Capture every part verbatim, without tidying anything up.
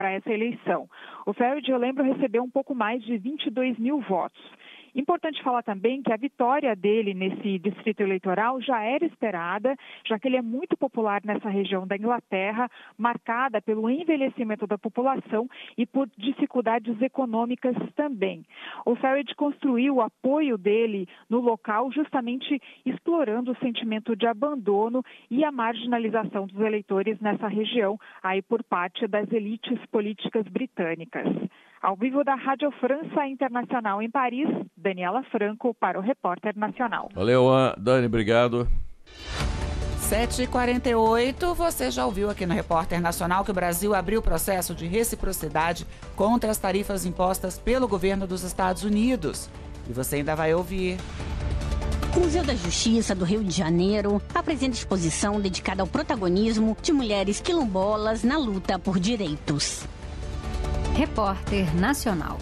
para essa eleição. O Faird, eu lembro, recebeu um pouco mais de vinte e dois mil votos. Importante falar também que a vitória dele nesse distrito eleitoral já era esperada, já que ele é muito popular nessa região da Inglaterra, marcada pelo envelhecimento da população e por dificuldades econômicas também. O Farage construiu o apoio dele no local justamente explorando o sentimento de abandono e a marginalização dos eleitores nessa região, aí por parte das elites políticas britânicas. Ao vivo da Rádio França Internacional em Paris, Daniela Franco para o Repórter Nacional. Valeu, Dani, obrigado. sete e quarenta e oito, você já ouviu aqui no Repórter Nacional que o Brasil abriu processo de reciprocidade contra as tarifas impostas pelo governo dos Estados Unidos. E você ainda vai ouvir. O Museu da Justiça do Rio de Janeiro apresenta exposição dedicada ao protagonismo de mulheres quilombolas na luta por direitos. Repórter Nacional.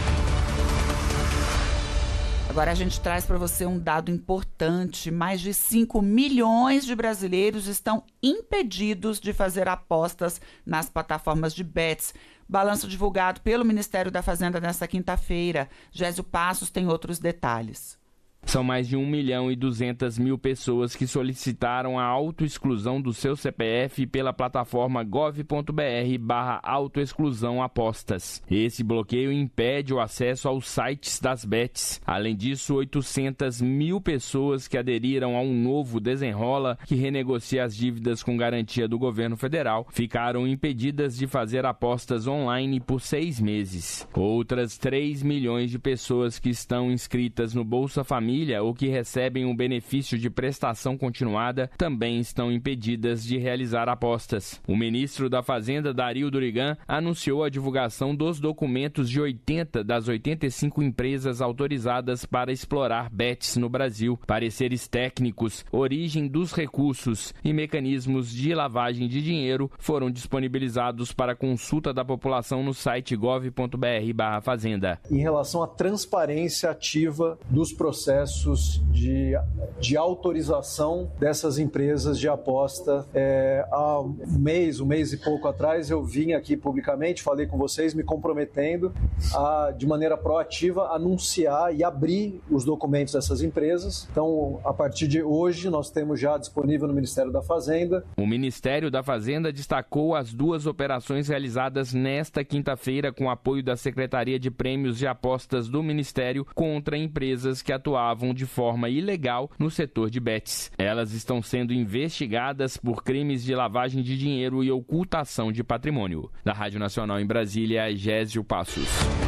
Agora a gente traz para você um dado importante. Mais de cinco milhões de brasileiros estão impedidos de fazer apostas nas plataformas de bets. Balanço divulgado pelo Ministério da Fazenda nesta quinta-feira. Gésio Passos tem outros detalhes. São mais de um milhão e duzentas mil pessoas que solicitaram a autoexclusão do seu C P F pela plataforma gov.br barra autoexclusão apostas. Esse bloqueio impede o acesso aos sites das bets. Além disso, oitocentas mil pessoas que aderiram a um novo Desenrola, que renegocia as dívidas com garantia do governo federal, ficaram impedidas de fazer apostas online por seis meses. Outras três milhões de pessoas que estão inscritas no Bolsa Família ou que recebem um benefício de prestação continuada também estão impedidas de realizar apostas. O ministro da Fazenda, Dario Durigan, anunciou a divulgação dos documentos de oitenta das oitenta e cinco empresas autorizadas para explorar bets no Brasil, pareceres técnicos, origem dos recursos e mecanismos de lavagem de dinheiro foram disponibilizados para consulta da população no site gov.br barra Fazenda. Em relação à transparência ativa dos processos De, de autorização dessas empresas de aposta. É, há um mês, um mês e pouco atrás, eu vim aqui publicamente, falei com vocês, me comprometendo a, de maneira proativa, anunciar e abrir os documentos dessas empresas. Então, a partir de hoje, nós temos já disponível no Ministério da Fazenda. O Ministério da Fazenda destacou as duas operações realizadas nesta quinta-feira com apoio da Secretaria de Prêmios e Apostas do Ministério contra empresas que atuavam de forma ilegal no setor de bets. Elas estão sendo investigadas por crimes de lavagem de dinheiro e ocultação de patrimônio. Da Rádio Nacional em Brasília, Gésio Passos.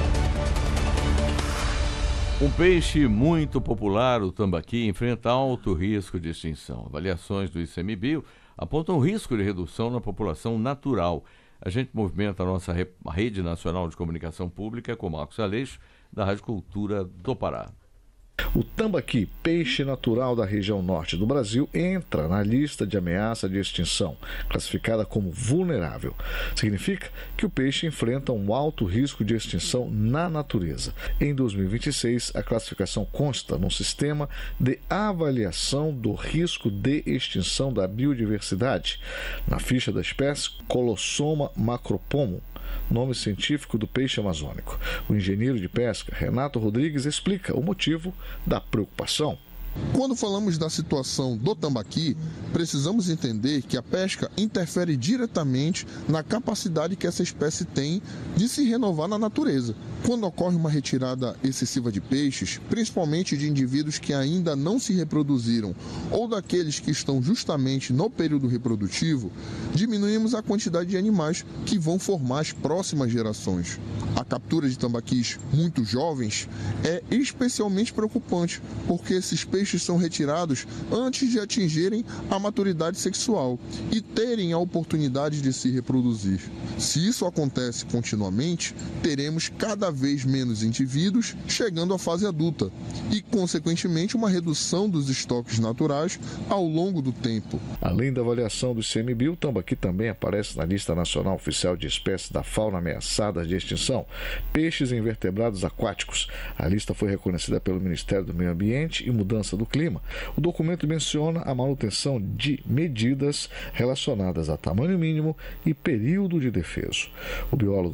Um peixe muito popular, o tambaqui, enfrenta alto risco de extinção. Avaliações do ICMBio apontam risco de redução na população natural. A gente movimenta a nossa rede nacional de comunicação pública com Marcos Aleixo, da Rádio Cultura do Pará. O tambaqui, peixe natural da região norte do Brasil, entra na lista de ameaça de extinção, classificada como vulnerável. Significa que o peixe enfrenta um alto risco de extinção na natureza. Em dois mil e vinte e seis, a classificação consta num sistema de avaliação do risco de extinção da biodiversidade, na ficha da espécie Colossoma macropomum, nome científico do peixe amazônico. O engenheiro de pesca, Renato Rodrigues, explica o motivo da preocupação. Quando falamos da situação do tambaqui, precisamos entender que a pesca interfere diretamente na capacidade que essa espécie tem de se renovar na natureza. Quando ocorre uma retirada excessiva de peixes, principalmente de indivíduos que ainda não se reproduziram ou daqueles que estão justamente no período reprodutivo, diminuímos a quantidade de animais que vão formar as próximas gerações. A captura de tambaquis muito jovens é especialmente preocupante, porque esses peixes são retirados antes de atingirem a maturidade sexual e terem a oportunidade de se reproduzir. Se isso acontece continuamente, teremos cada vez menos indivíduos chegando à fase adulta e, consequentemente, uma redução dos estoques naturais ao longo do tempo. Além da avaliação do ICMBio, o tambaqui também aparece na lista nacional oficial de espécies da fauna ameaçadas de extinção, peixes e invertebrados aquáticos. A lista foi reconhecida pelo Ministério do Meio Ambiente e Mudança mudança do clima, o documento menciona a manutenção de medidas relacionadas a tamanho mínimo e período de defeso. O biólogo